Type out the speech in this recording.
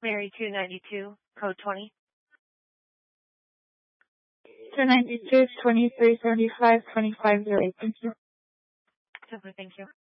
Mary 292, code 20. 292, 2375, 2508. Thank you. Super, thank you.